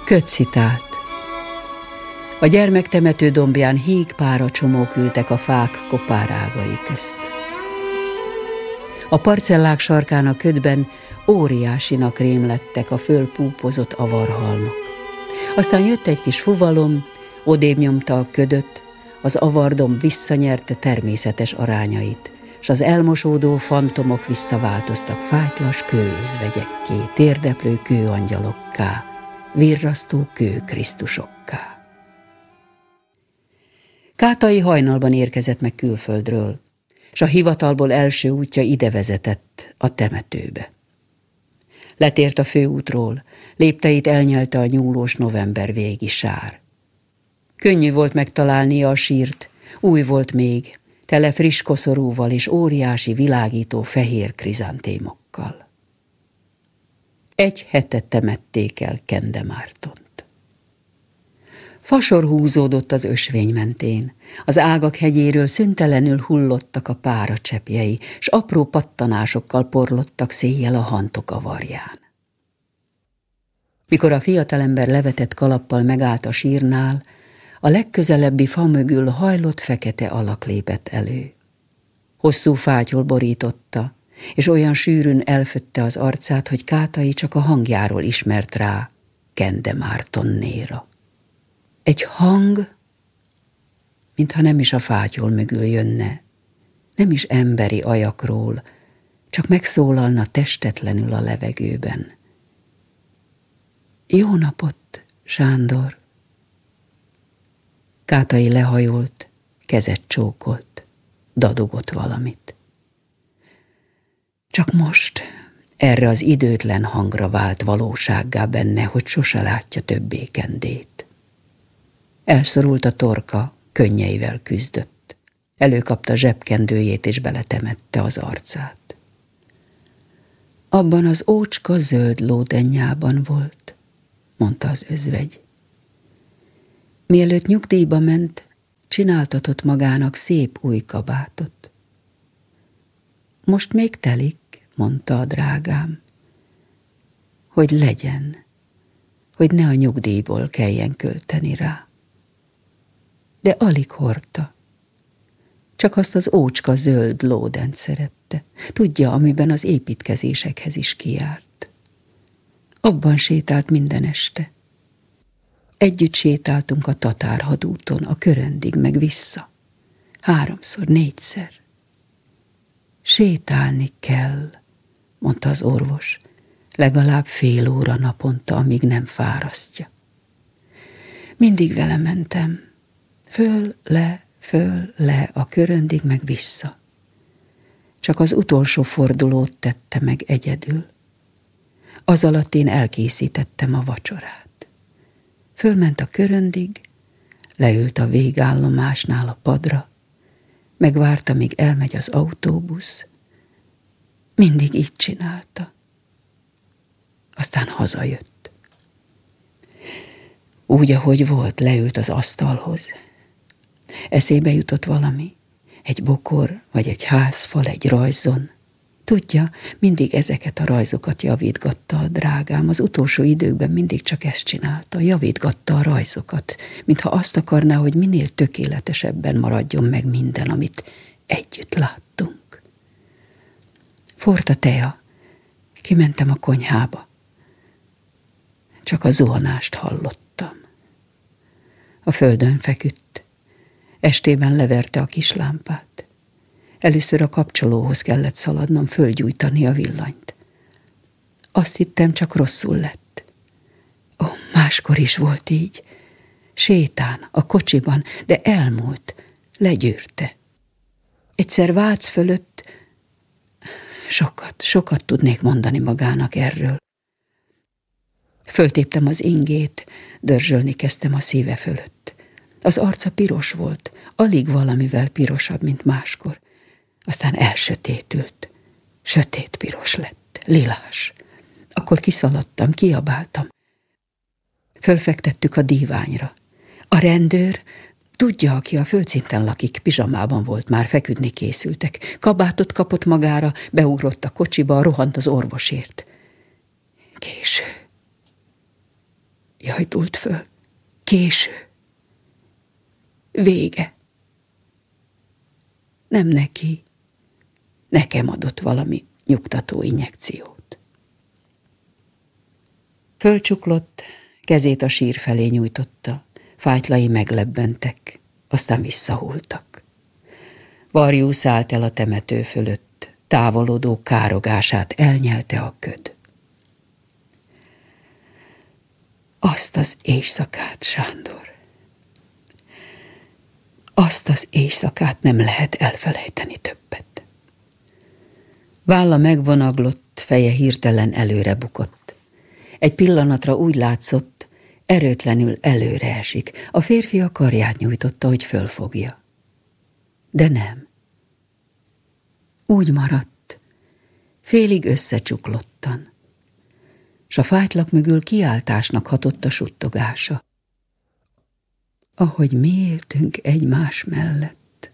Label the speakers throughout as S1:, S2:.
S1: Kötszitát. A gyermektemető dombján híg páracsomók ültek a fák kopárágai közt. A parcellák sarkán a ködben óriásinak rémlettek a fölpúpozott avarhalmok. Aztán jött egy kis fuvalom, odébb nyomta a ködöt, az avardom visszanyerte természetes arányait, s az elmosódó fantomok visszaváltoztak fájtlas kőözvegyekké, térdeplő kőangyalokká, virrasztó kőkrisztusokká. Kátai hajnalban érkezett meg külföldről, s a hivatalból első útja ide vezetett, a temetőbe. Letért a főútról, lépteit elnyelte a nyúlós november végi sár. Könnyű volt megtalálnia a sírt, új volt még, tele friss koszorúval és óriási világító fehér krizantémokkal. 1 hete temették el Kendemártont. Fasor húzódott az ösvény mentén, az ágak hegyéről szüntelenül hullottak a páracsepjei, s apró pattanásokkal porlottak széjjel a hantok avarján. Mikor a fiatalember levetett kalappal megállt a sírnál, a legközelebbi fa mögül hajlott fekete alak lépett elő. Hosszú fátyol borította, és olyan sűrűn elfötte az arcát, hogy Kátai csak a hangjáról ismert rá Kendemártonnéra. Egy hang, mintha nem is a fátyol mögül jönne, nem is emberi ajakról, csak megszólalna testetlenül a levegőben. Jó napot, Sándor! Kátai lehajolt, kezet csókolt, dadogott valamit. Csak most erre az időtlen hangra vált valósággá benne, hogy sose látja többé Kendét. Elszorult a torka, könnyeivel küzdött. Előkapta zsebkendőjét és beletemette az arcát. Abban az ócska zöld lódennyában volt, mondta az özvegy. Mielőtt nyugdíjba ment, csináltatott magának szép új kabátot. Most még telik, mondta a drágám, hogy legyen, hogy ne a nyugdíjból kelljen költeni rá. De alig hordta. Csak azt az ócska zöld lódent szerette. Tudja, amiben az építkezésekhez is kijárt. Abban sétált minden este. Együtt sétáltunk a tatárhadúton, a Köröndig meg vissza. 3-szor, 4-szer. Sétálni kell, mondta az orvos, legalább fél óra naponta, amíg nem fárasztja. Mindig vele mentem. Föl, le, a Köröndig meg vissza. Csak az utolsó fordulót tette meg egyedül. Az alatt én elkészítettem a vacsorát. Fölment a Köröndig, leült a végállomásnál a padra, megvárta, míg elmegy az autóbusz. Mindig így csinálta. Aztán hazajött. Úgy, ahogy volt, leült az asztalhoz. Eszébe jutott valami, egy bokor, vagy egy házfal, egy rajzon. Tudja, mindig ezeket a rajzokat javítgatta a drágám, az utolsó időkben mindig csak ezt csinálta, javítgatta a rajzokat, mintha azt akarná, hogy minél tökéletesebben maradjon meg minden, amit együtt láttunk. Forrt a tea, kimentem a konyhába. Csak a zuhanást hallottam. A földön feküdt. Estében leverte a kis lámpát. Először a kapcsolóhoz kellett szaladnom, fölgyújtani a villanyt. Azt hittem, csak rosszul lett. Máskor is volt így. Sétán, a kocsiban, de elmúlt, legyűrte. Egyszer Vác fölött sokat tudnék mondani magának erről. Föltéptem az ingét, dörzsölni kezdtem a szíve fölött. Az arca piros volt, alig valamivel pirosabb, mint máskor. Aztán elsötétült. Sötét piros lett, lilás. Akkor kiszaladtam, kiabáltam. Fölfektettük a díványra. A rendőr, tudja, aki a földszinten lakik, pizsamában volt, már feküdni készültek. Kabátot kapott magára, beugrott a kocsiba, rohant az orvosért. Késő. Jajdult föl. Késő. Vége. Nem neki. Nekem adott valami nyugtató injekciót. Fölcsuklott, kezét a sír felé nyújtotta, fájtlai meglebbentek, aztán visszahultak. Varjú szállt el a temető fölött, távolodó károgását elnyelte a köd. Azt az éjszakát, Sándor. Azt az éjszakát nem lehet elfelejteni többet. Válla megvonaglott, feje hirtelen előre bukott. Egy pillanatra úgy látszott, erőtlenül előre esik. A férfi a karját nyújtotta, hogy fölfogja. De nem. Úgy maradt, félig összecsuklottan, s a fájtlak mögül kiáltásnak hatott a suttogása. Ahogy mi éltünk egymás mellett.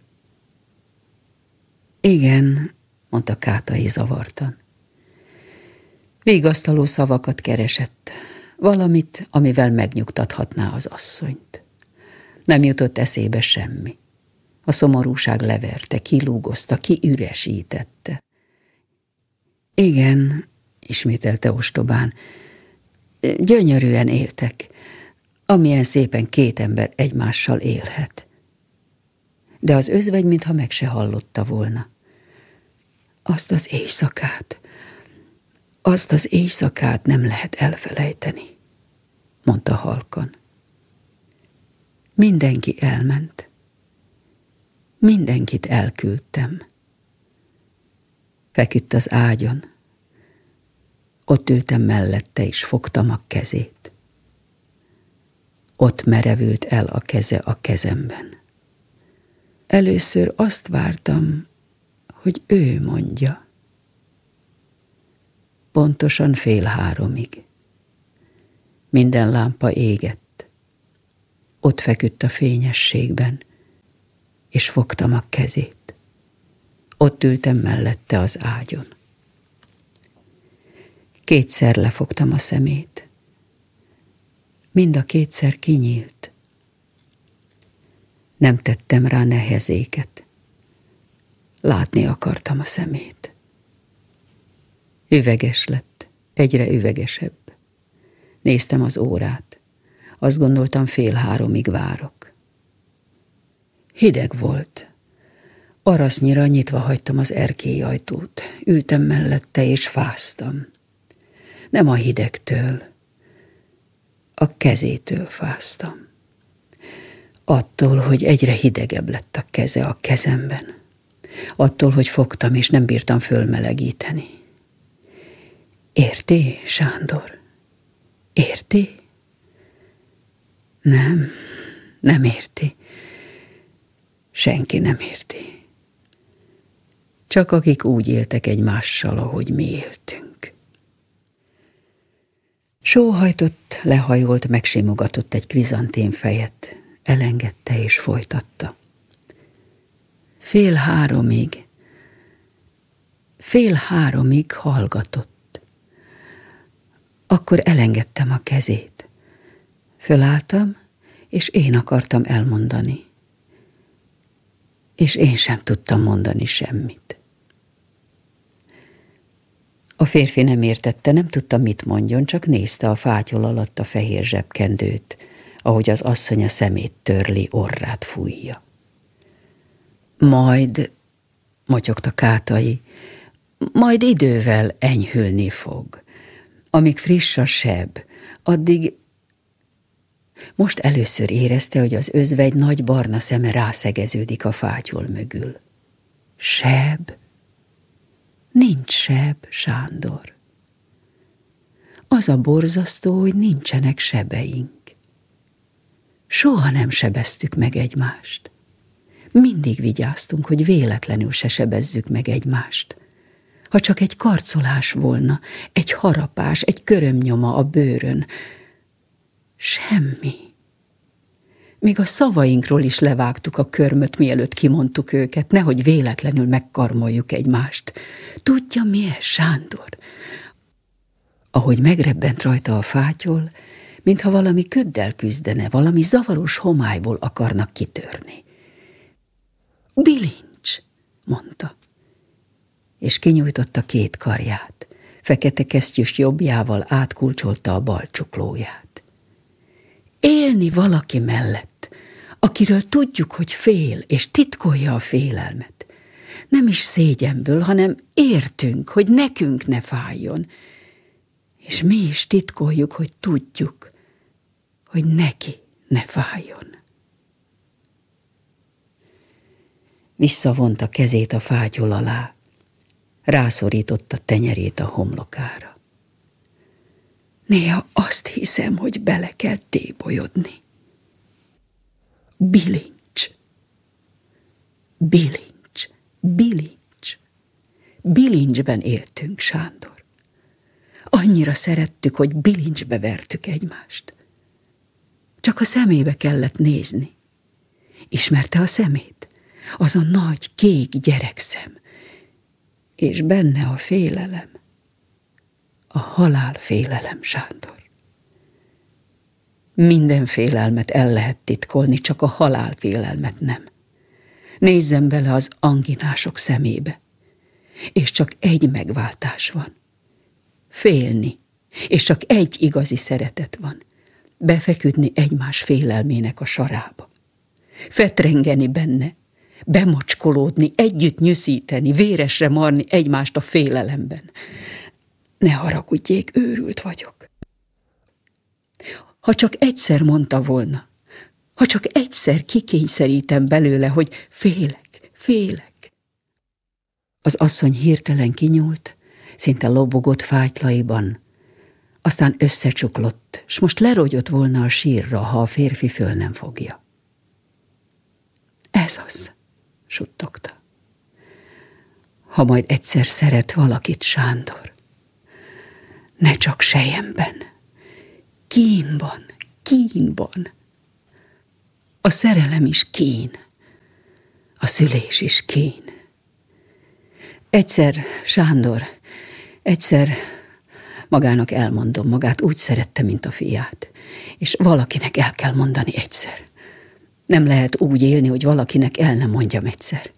S1: Igen, mondta Kátai zavartan. Vigasztaló szavakat keresett, valamit, amivel megnyugtathatná az asszonyt. Nem jutott eszébe semmi. A szomorúság leverte, kilúgozta, kiüresítette. Igen, ismételte ostobán, gyönyörűen éltek, amilyen szépen két ember egymással élhet. De az özvegy, mintha meg se hallotta volna. Azt az éjszakát nem lehet elfelejteni, mondta halkan. Mindenki elment. Mindenkit elküldtem. Feküdt az ágyon. Ott ültem mellette, és fogtam a kezét. Ott merevült el a keze a kezemben. Először azt vártam, hogy ő mondja. Pontosan 2:30. Minden lámpa égett. Ott feküdt a fényességben, és fogtam a kezét. Ott ültem mellette az ágyon. Kétszer lefogtam a szemét. Mind a kétszer kinyílt. Nem tettem rá nehezéket. Látni akartam a szemét. Üveges lett, egyre üvegesebb. Néztem az órát. Azt gondoltam, 2:30 várok. Hideg volt. Arasznyira nyitva hagytam az erkélyajtót. Ültem mellette és fáztam. Nem a hidegtől, a kezétől fáztam. Attól, hogy egyre hidegebb lett a keze a kezemben. Attól, hogy fogtam és nem bírtam fölmelegíteni. Érti, Sándor? Érti? Nem érti. Senki nem érti. Csak akik úgy éltek egymással, ahogy mi éltünk. Sóhajtott, lehajolt, megsimogatott egy krizantén fejet, elengedte és folytatta. 2:30 hallgatott. Akkor elengedtem a kezét. Fölálltam, és én akartam elmondani. És én sem tudtam mondani semmit. A férfi nem értette, nem tudta, mit mondjon, csak nézte a fátyol alatt a fehér zsebkendőt, ahogy az asszony a szemét törli, orrát fújja. Majd, motyogta Kátai, majd idővel enyhülni fog. Amíg friss a seb, addig... Most először érezte, hogy az özvegy nagy barna szeme rászegeződik a fátyol mögül. Seb? Nincs seb, Sándor. Az a borzasztó, hogy nincsenek sebeink. Soha nem sebeztük meg egymást. Mindig vigyáztunk, hogy véletlenül se sebezzük meg egymást. Ha csak egy karcolás volna, egy harapás, egy körömnyoma a bőrön. Semmi. Még a szavainkról is levágtuk a körmöt, mielőtt kimondtuk őket, nehogy véletlenül megkarmoljuk egymást. Tudja, mi ez, Sándor? Ahogy megrebbent rajta a fátyol, mintha valami köddel küzdene, valami zavaros homályból akarnak kitörni. Bilincs, mondta, és kinyújtotta két karját. Fekete kesztyűs jobbjával átkulcsolta a bal csuklóját. Élni valaki mellett, akiről tudjuk, hogy fél, és titkolja a félelmet. Nem is szégyenből, hanem értünk, hogy nekünk ne fájjon. És mi is titkoljuk, hogy tudjuk, hogy neki ne fájjon. Visszavonta kezét a fátyol alá, rászorította tenyerét a homlokára. Néha azt hiszem, hogy bele kell tébolyodni. Bilincs, bilincs, bilincs. Bilincsben éltünk, Sándor. Annyira szerettük, hogy bilincsbe vertük egymást. Csak a szemébe kellett nézni. Ismerte a szemét? Az a nagy, kék gyerekszem. És benne a félelem. A halálfélelem, Sándor. Minden félelmet el lehet titkolni, csak a halálfélelmet nem. Nézzem bele az anginások szemébe. És csak egy megváltás van. Félni, és csak egy igazi szeretet van. Befeküdni egymás félelmének a sarába. Fetrengeni benne, bemocskolódni, együtt nyűszíteni, véresre marni egymást a félelemben. Ne haragudjék, őrült vagyok. Ha csak egyszer mondta volna, ha csak egyszer kikényszerítem belőle, hogy félek, félek. Az asszony hirtelen kinyúlt, szinte lobogott fájtlaiban, aztán összecsuklott, s most lerogyott volna a sírra, ha a férfi föl nem fogja. Ez az, suttogta. Ha majd egyszer szeret valakit, Sándor, ne csak selyemben, kínban, kínban. A szerelem is kín, a szülés is kín. Egyszer, Sándor, egyszer magának elmondom, magát úgy szerette, mint a fiát, és valakinek el kell mondani egyszer. Nem lehet úgy élni, hogy valakinek el nem mondjam egyszer.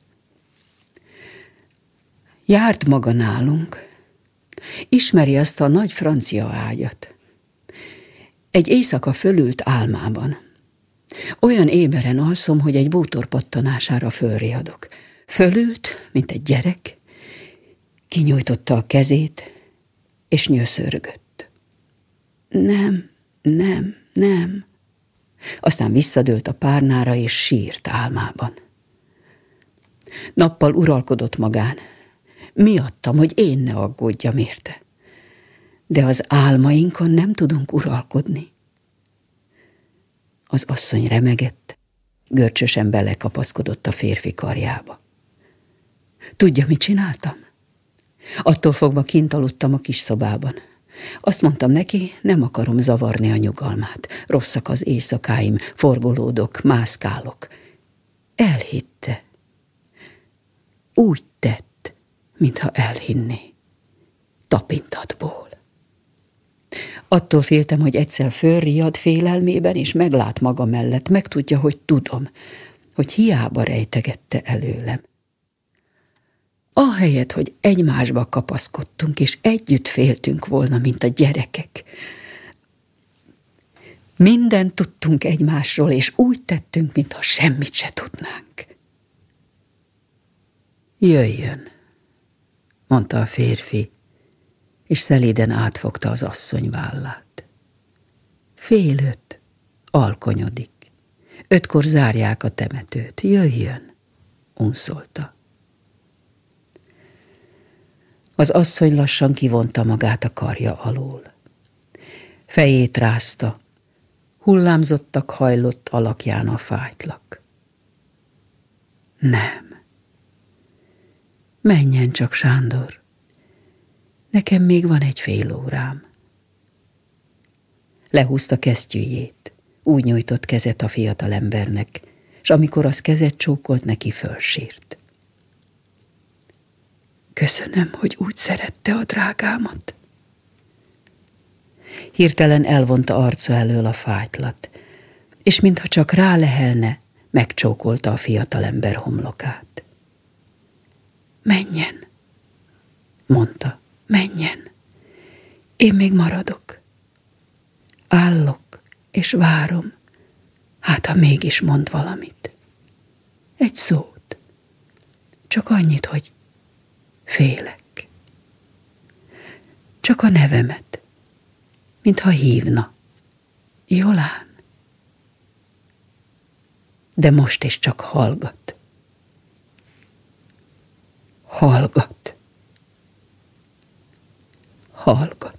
S1: Járt maga nálunk, ismeri azt a nagy francia ágyat. Egy éjszaka fölült álmában. Olyan éberen alszom, hogy egy bútor pattanására fölriadok. Fölült, mint egy gyerek, kinyújtotta a kezét, és nyöszörgött. Nem, nem, nem. Aztán visszadőlt a párnára, és sírt álmában. Nappal uralkodott magán. Miattam, hogy én ne aggódjam érte. De az álmainkon nem tudunk uralkodni. Az asszony remegett, görcsösen belekapaszkodott a férfi karjába. Tudja, mit csináltam? Attól fogva kint aludtam a kis szobában. Azt mondtam neki, nem akarom zavarni a nyugalmát. Rosszak az éjszakáim, forgolódok, mászkálok. Elhitte. Úgy tett, mintha elhinné. Tapintatból. Attól féltem, hogy egyszer fölriad félelmében, és meglát maga mellett, megtudja, hogy tudom, hogy hiába rejtegette előlem. Ahelyett, hogy egymásba kapaszkodtunk, és együtt féltünk volna, mint a gyerekek. Mindent tudtunk egymásról, és úgy tettünk, mintha semmit se tudnánk. Jöjjön, mondta a férfi, és szelíden átfogta az asszony vállát. 4:30, alkonyodik. 5-kor zárják a temetőt. Jöjjön, unszolta. Az asszony lassan kivonta magát a karja alól. Fejét rázta, hullámzottak hajlott alakján a fájtlak. Nem. Menjen csak, Sándor. Nekem még van egy fél órám. Lehúzta kesztyűjét, úgy nyújtott kezet a fiatalembernek, s amikor az kezet csókolt, neki fölsírt. Köszönöm, hogy úgy szerette a drágámat. Hirtelen elvonta arca elől a fátylat, és mintha csak rálehelne, megcsókolta a fiatalember homlokát. Menjen, mondta, menjen, én még maradok. Állok és várom, hát ha mégis mond valamit. Egy szót, csak annyit, hogy félek. Csak a nevemet, mintha hívna. Jolán. De most is csak hallgat. Hallgat. Hallgat.